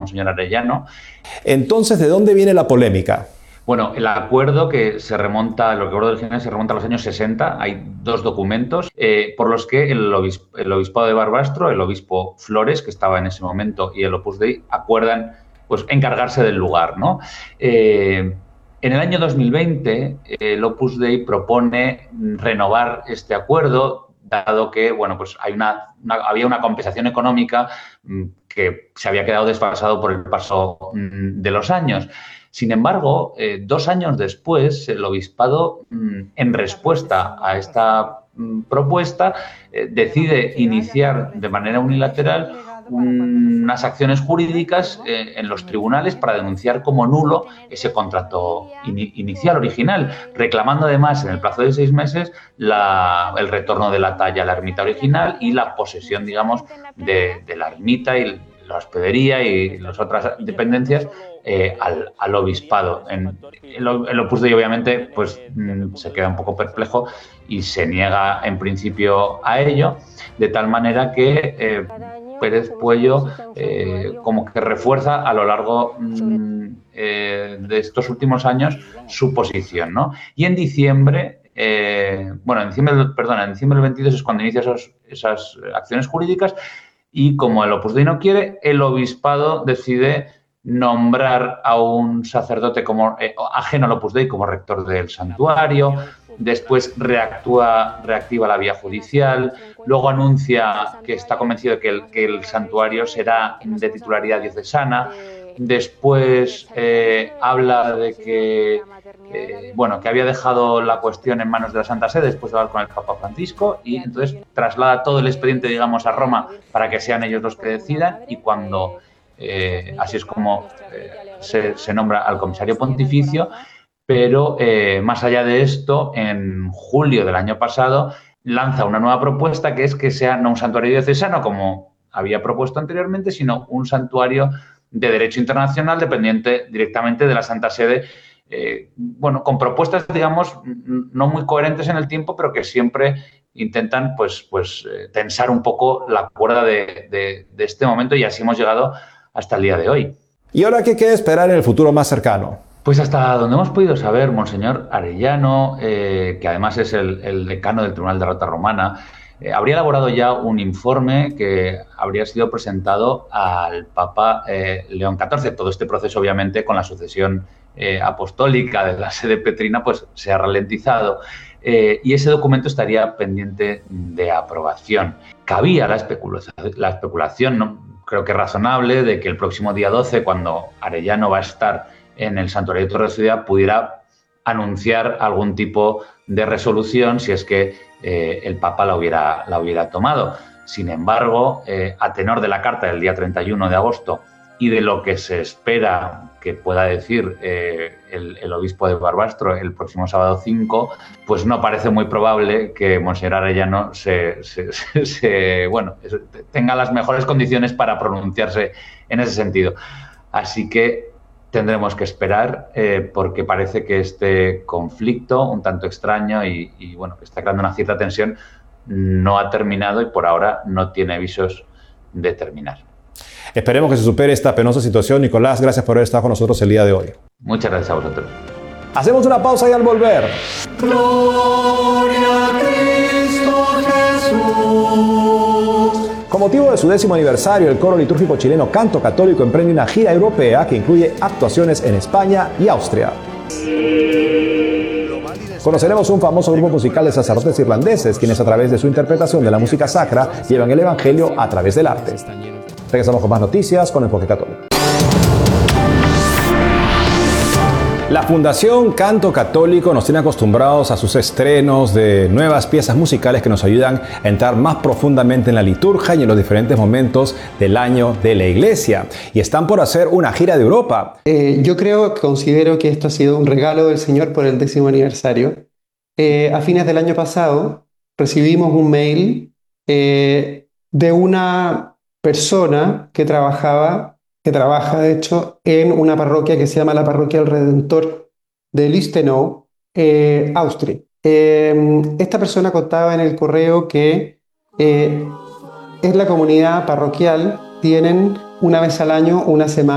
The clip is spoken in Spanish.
Monseñor Arellano. Entonces, ¿de dónde viene la polémica? Bueno, el acuerdo el acuerdo del general se remonta a los años 60. Hay dos documentos por los que el obispado de Barbastro, el obispo Flores, que estaba en ese momento, y el Opus Dei acuerdan pues encargarse del lugar, ¿no? En el año 2020, el Opus Dei propone renovar este acuerdo, dado que bueno, pues había una compensación económica que se había quedado desfasado por el paso de los años. Sin embargo, 2 años después, el obispado, en respuesta a esta propuesta, decide iniciar de manera unilateral unas acciones jurídicas en los tribunales para denunciar como nulo ese contrato inicial, original, reclamando además en el plazo de 6 meses el retorno de la talla a la ermita original y la posesión, digamos, de la ermita y la hospedería y las otras dependencias al obispado. El Opus Dei obviamente pues se queda un poco perplejo y se niega en principio a ello, de tal manera que Pérez Puello como que refuerza a lo largo de estos últimos años su posición, ¿no? Y en diciembre, en diciembre del 22 es cuando inicia esas acciones jurídicas y como el Opus Dei no quiere, el obispado decide nombrar a un sacerdote ajeno al Opus Dei como rector del santuario. Después reactiva la vía judicial, luego anuncia que está convencido de que el santuario será de titularidad diocesana, después habla de que había dejado la cuestión en manos de la Santa Sede después de hablar con el Papa Francisco y entonces traslada todo el expediente, digamos, a Roma para que sean ellos los que decidan y cuando así es como se nombra al comisario pontificio. Pero más allá de esto, en julio del año pasado lanza una nueva propuesta que es que sea no un santuario diocesano como había propuesto anteriormente, sino un santuario de derecho internacional dependiente directamente de la Santa Sede, con propuestas, digamos, no muy coherentes en el tiempo, pero que siempre intentan tensar un poco la cuerda de este momento y así hemos llegado hasta el día de hoy. ¿Y ahora qué queda esperar en el futuro más cercano? Pues hasta donde hemos podido saber, Monseñor Arellano, que además es el decano del Tribunal de Rota Romana, habría elaborado ya un informe que habría sido presentado al Papa León XIV. Todo este proceso, obviamente, con la sucesión apostólica de la sede petrina, pues se ha ralentizado. Y ese documento estaría pendiente de aprobación. Cabía la especulación, ¿no? Creo que razonable, de que el próximo día 12, cuando Arellano va a estar en el Santuario de Torre de Ciudad, pudiera anunciar algún tipo de resolución si es que el Papa la hubiera tomado. Sin embargo, a tenor de la carta del día 31 de agosto y de lo que se espera que pueda decir el obispo de Barbastro el próximo sábado 5, pues no parece muy probable que Monseñor Arellano tenga las mejores condiciones para pronunciarse en ese sentido. Así que tendremos que esperar porque parece que este conflicto un tanto extraño y que está creando una cierta tensión no ha terminado y por ahora no tiene visos de terminar. Esperemos que se supere esta penosa situación. Nicolás, gracias por haber estado con nosotros el día de hoy. Muchas gracias a vosotros. Hacemos una pausa y al volver. Gloria a Cristo Jesús. Con motivo de su 10º aniversario, el coro litúrgico chileno Canto Católico emprende una gira europea que incluye actuaciones en España y Austria. Conoceremos un famoso grupo musical de sacerdotes irlandeses, quienes a través de su interpretación de la música sacra llevan el evangelio a través del arte. Regresamos con más noticias con Enfoque Católico. La Fundación Canto Católico nos tiene acostumbrados a sus estrenos de nuevas piezas musicales que nos ayudan a entrar más profundamente en la liturgia y en los diferentes momentos del año de la Iglesia. Y están por hacer una gira de Europa. Considero que esto ha sido un regalo del Señor por el 10º aniversario. A fines del año pasado recibimos un mail de una persona que trabaja de hecho en una parroquia que se llama la Parroquia del Redentor de Listenau, Austria. Esta persona contaba en el correo que en la comunidad parroquial tienen una vez al año una semana